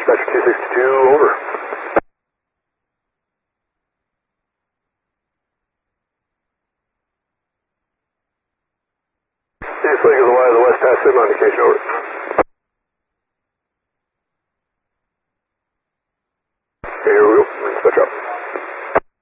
Dispatcher 262, over. East Lake of the Y of the West, pass sim on occasion, over.